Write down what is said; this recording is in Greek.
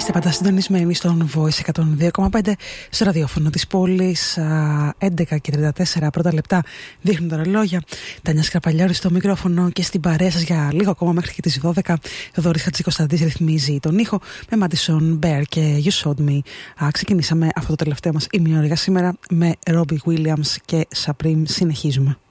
Είστε πάντα συντονισμένοι στον Voice 102,5 στο ραδιόφωνο της πόλης. 11:34 πρώτα λεπτά δείχνουν τα ρολόγια. Τάνια Σκραπαλιώρη στο μικρόφωνο και στην παρέα σας για λίγο ακόμα μέχρι και τις 12. Ο Δόρης Χατζικοσταντής ρυθμίζει τον ήχο με Madison Bear και You Showed Me. Ξεκινήσαμε αυτό το τελευταίο μας ημιώργα σήμερα με Robbie Williams και Supreme. Συνεχίζουμε.